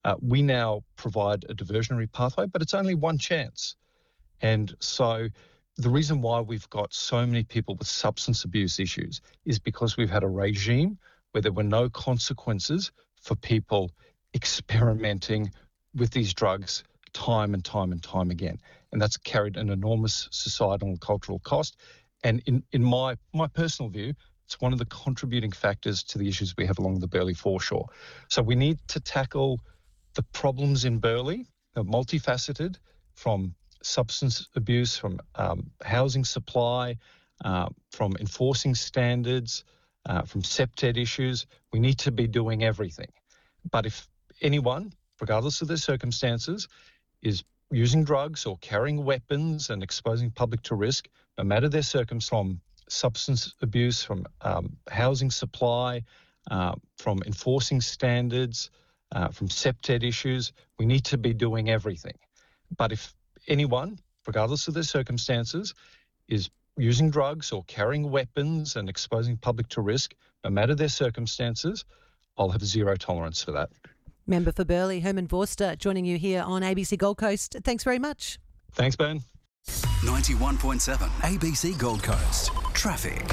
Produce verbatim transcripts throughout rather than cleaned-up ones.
Uh, we now provide a diversionary pathway, but it's only one chance. And so the reason why we've got so many people with substance abuse issues is because we've had a regime where there were no consequences for people experimenting with these drugs time and time and time again. And that's carried an enormous societal and cultural cost. And in, in my, my personal view, it's one of the contributing factors to the issues we have along the Burleigh foreshore. So we need to tackle the problems in Burleigh, they're multifaceted, from substance abuse, from um, housing supply, uh, from enforcing standards, uh, from septet issues. We need to be doing everything. But if anyone, regardless of their circumstances, is using drugs or carrying weapons and exposing public to risk, no matter their circumstance, from substance abuse, from um, housing supply, uh, from enforcing standards, uh, from septet issues, we need to be doing everything. But if anyone, regardless of their circumstances, is using drugs or carrying weapons and exposing public to risk, no matter their circumstances, I'll have zero tolerance for that. Member for Burleigh, Herman Vorster, joining you here on A B C Gold Coast. Thanks very much. Thanks, Ben. ninety-one point seven A B C Gold Coast. Traffic.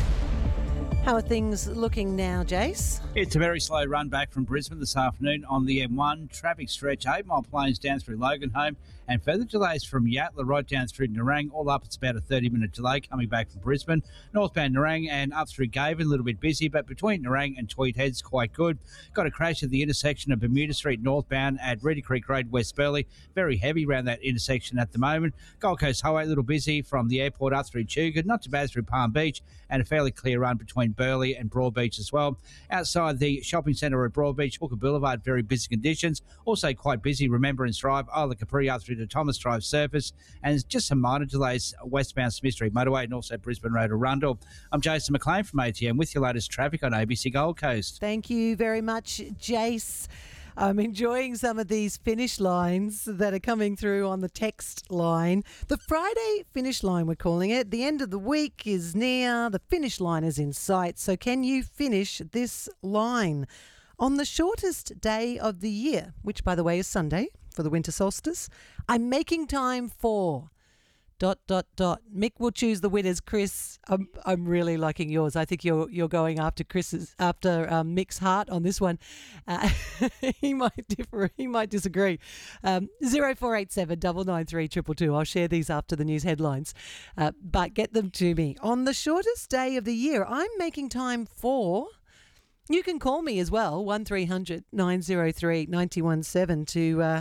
How are things looking now, Jace? It's a very slow run back from Brisbane this afternoon on the M one. Traffic stretch eight Mile Plains down through Loganholme, and further delays from Yatala right down through Nerang. All up, it's about a thirty minute delay coming back from Brisbane. Northbound Nerang and up through Gaven, a little bit busy, but between Nerang and Tweed Heads, quite good. Got a crash at the intersection of Bermuda Street northbound at Reedy Creek Road, West Burleigh. Very heavy around that intersection at the moment. Gold Coast Highway, a little busy from the airport up through Tuga, not too bad through Palm Beach, and a fairly clear run between Burleigh and Broadbeach as well. Outside the shopping centre at Broadbeach, Hooker Boulevard, very busy conditions. Also quite busy, Remembrance Drive, Isla Capri up through to Thomas Drive surface, and just some minor delays westbound Smith Street Motorway and also Brisbane Road Arundel. I'm Jason McLean from A T M with your latest traffic on A B C Gold Coast. Thank you very much, Jace. I'm enjoying some of these finish lines that are coming through on the text line. The Friday finish line, we're calling it. The end of the week is near. The finish line is in sight. So can you finish this line? On the shortest day of the year, which, by the way, is Sunday for the winter solstice, I'm making time for... Dot, dot, dot. Mick will choose the winners. Chris, I'm I'm really liking yours. I think you're you're going after Chris's, after um, Mick's heart on this one. Uh, he might differ. He might disagree. Um, zero four eight seven double nine three triple two. I'll share these after the news headlines, uh, but get them to me. On the shortest day of the year, I'm making time for... You can call me as well, one three hundred nine oh three nine one seven, to uh,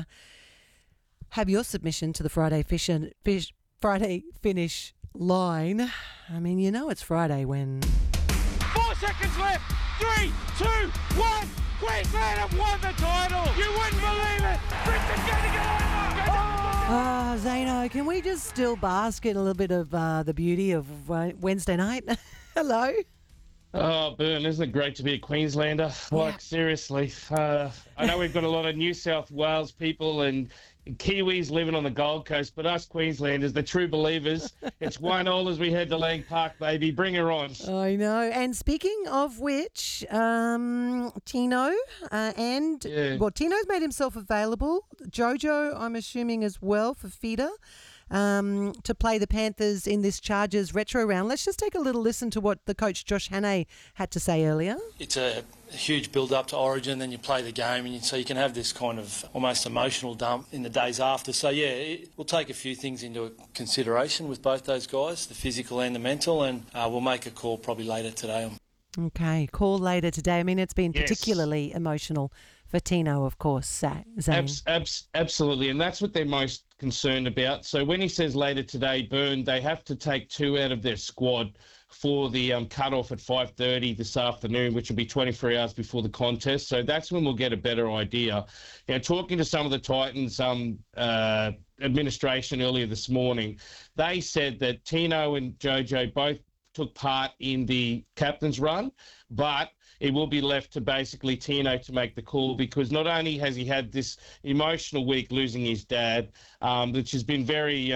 have your submission to the Friday Fish and Fish... Friday finish line. I mean, you know it's Friday when... Four seconds left. Three, two, one. Queensland have won the title. You wouldn't believe it. Brisbane's going to get over. Ah, uh, Zano, can we just still bask in a little bit of uh, the beauty of uh, Wednesday night? Hello. Oh, Bern, isn't it great to be a Queenslander? Like, yeah. Seriously. Uh, I know we've got a lot of New South Wales people and Kiwis living on the Gold Coast, but us Queenslanders, the true believers, it's one all as we head to Lang Park, baby. Bring her on. I know. And speaking of which, um, Tino uh, and, yeah. well, Tino's made himself available. Jojo, I'm assuming as well, for feeder. Um, to play the Panthers in this Chargers retro round. Let's just take a little listen to what the coach Josh Hannay had to say earlier. It's a huge build-up to Origin, then you play the game, and you, so you can have this kind of almost emotional dump in the days after. So, yeah, it, we'll take a few things into consideration with both those guys, the physical and the mental, and uh, we'll make a call probably later today. Okay, call later today. I mean, it's been yes. particularly emotional for Tino, of course, Zane. Abs- abs- absolutely, and that's what they're most concerned about. So when he says later today, Bern, they have to take two out of their squad for the um, cut-off at five thirty this afternoon, which will be twenty-four hours before the contest. So that's when we'll get a better idea. Now, talking to some of the Titans um, uh, administration earlier this morning, they said that Tino and Jojo both took part in the captain's run, but it will be left to basically Tino to make the call, because not only has he had this emotional week losing his dad, um, which has been very